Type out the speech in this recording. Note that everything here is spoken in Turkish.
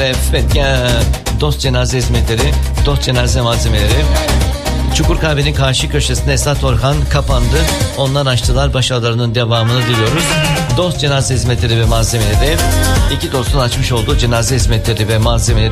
Evet, Dost Cenaze Hizmetleri, Dost Cenaze Malzemeleri. Çukur Kahve'nin karşı köşesinde Esat Orhan kapandı. Onlar açtılar. Başarılarının devamını diliyoruz. Dost Cenaze Hizmetleri ve Malzemeleri, iki dostun açmış olduğu cenaze hizmetleri ve malzemeleri